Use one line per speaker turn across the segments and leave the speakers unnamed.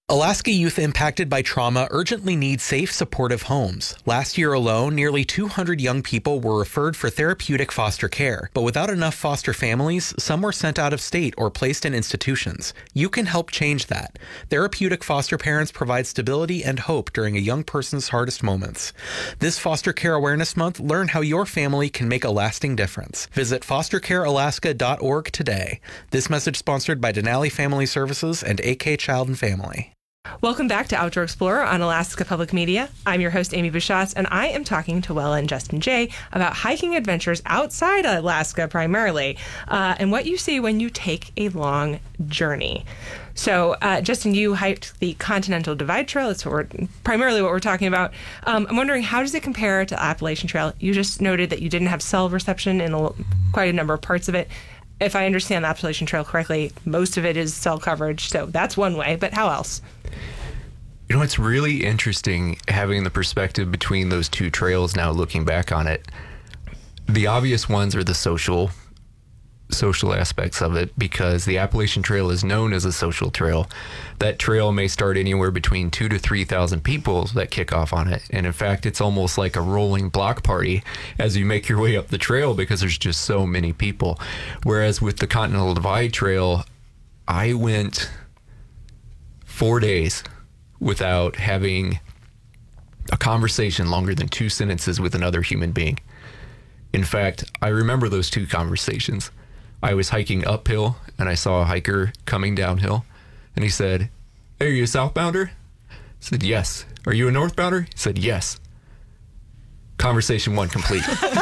Alaska youth impacted by trauma urgently need safe, supportive homes. Last year alone, nearly 200 young people were referred for therapeutic foster care, but without enough foster families, some were sent out of state or placed in institutions. You can help change that. Therapeutic foster parents provide stability and hope during a young person's hardest moments. This Foster Care Awareness Month, learn how your family can make a lasting difference. Visit fostercarealaska.org today. This message sponsored by Denali Family Services and AK Child and Family.
Welcome back to Outdoor Explorer on Alaska Public Media. I'm your host, Amy Buschatz, and I am talking to Wella and Justin Jay about hiking adventures outside Alaska primarily, and what you see when you take a long journey. So, Justin, you hiked the Continental Divide Trail. That's primarily what we're talking about. I'm wondering, how does it compare to Appalachian Trail? You just noted that you didn't have cell reception in quite a number of parts of it. If I understand the Appalachian Trail correctly, most of it is cell coverage, so that's one way, but how else?
You know, it's really interesting having the perspective between those two trails now looking back on it. The obvious ones are the social aspects of it, because the Appalachian Trail is known as a social trail. That trail may start anywhere between 2,000 to 3,000 people that kick off on it. And in fact, it's almost like a rolling block party as you make your way up the trail because there's just so many people. Whereas with the Continental Divide Trail, I went 4 days without having a conversation longer than 2 sentences with another human being. In fact, I remember those 2 conversations. I was hiking uphill and I saw a hiker coming downhill, and he said, "Hey, are you a southbounder?" I said, "Yes." "Are you a northbounder?" He said, "Yes." Conversation 1 complete.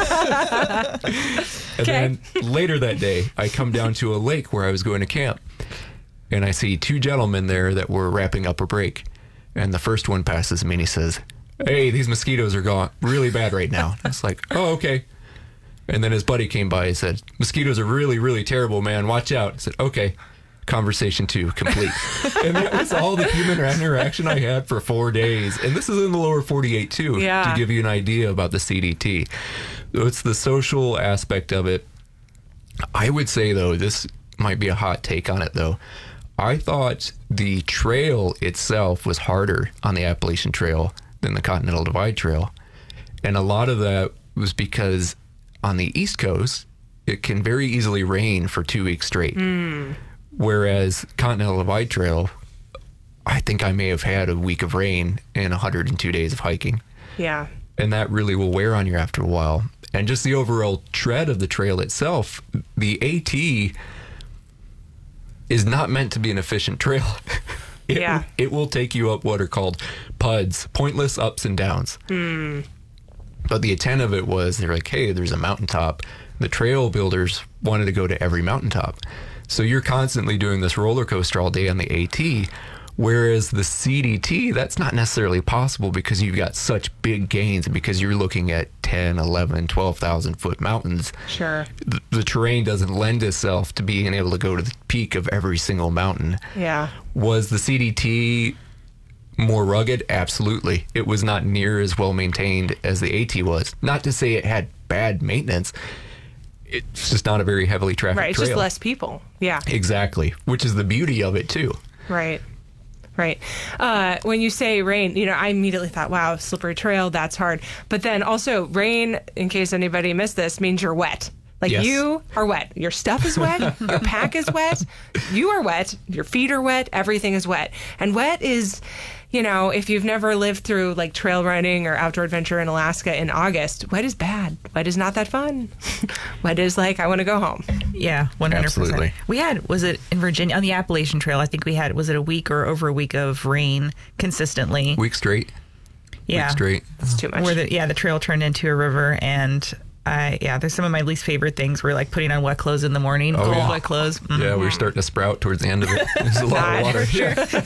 And then later that day, I come down to a lake where I was going to camp, and I see 2 gentlemen there that were wrapping up a break. And the first one passes me and he says, "Hey, these mosquitoes are gone really bad right now." I was like, "Oh, okay." And then his buddy came by and said, "Mosquitoes are really, really terrible, man. Watch out." I said, "Okay." Conversation 2 complete. And that was all the human interaction I had for 4 days. And this is in the lower 48 too, to give you an idea about the CDT. So it's the social aspect of it. I would say, though, this might be a hot take on it, though. I thought the trail itself was harder on the Appalachian Trail than the Continental Divide Trail. And a lot of that was because on the East Coast, it can very easily rain for 2 weeks straight. Whereas Continental Divide Trail, I think I may have had a week of rain and 102 days of hiking.
Yeah.
And that really will wear on you after a while. And just the overall tread of the trail itself, the AT is not meant to be an efficient trail. It will take you up what are called PUDs, pointless ups and downs. But the intent of it was, they're like, hey, there's a mountaintop. The trail builders wanted to go to every mountaintop. So you're constantly doing this roller coaster all day on the AT, whereas the CDT, that's not necessarily possible because you've got such big gains, because you're looking at 10, 11, 12,000 foot mountains.
Sure.
The terrain doesn't lend itself to being able to go to the peak of every single mountain.
Yeah. Was
the CDT more rugged? Absolutely. It was not near as well maintained as the AT was. Not to say it had bad maintenance. It's just not a very heavily trafficked trail.
Right, it's just less people. Yeah.
Exactly, which is the beauty of it too.
Right. When you say rain, I immediately thought, wow, slippery trail, that's hard. But then also rain, in case anybody missed this, means you're wet. Yes. You are wet. Your stuff is wet. Your pack is wet. You are wet. Your feet are wet. Everything is wet. And wet is, if you've never lived through like trail running or outdoor adventure in Alaska in August, wet is bad. Wet is not that fun. Wet is like, I want to go home.
Yeah, 100%.
Absolutely.
We had, was it in Virginia, on the Appalachian Trail, I think we had, was it a week or over a week of rain consistently?
Week straight.
Yeah.
Week straight.
It's too much.
Where the trail turned into a river, and there's some of my least favorite things were like putting on wet clothes in the morning, wet clothes.
Yeah, we were starting to sprout towards the end of it. There's a lot of water.
Sure.